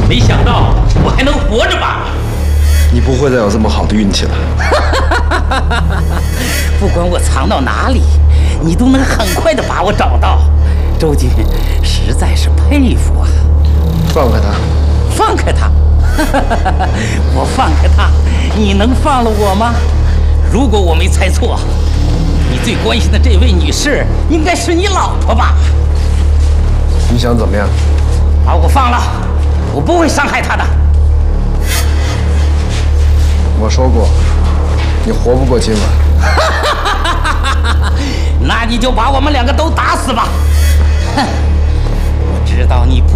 没想到我还能活着吧？ 你不会再有这么好的运气了。 不管我藏到哪里，你都能很快的把我找到。周军实在是佩服啊！ 放开他！ 放开他！我放开他，你能放了我吗？如果我没猜错，你最关心的这位女士应该是你老婆吧？ 你想怎么样？ 把我放了，我不会伤害她的。 我说过，你活不过今晚。 那你就把我们两个都打死吧！哼，我知道你不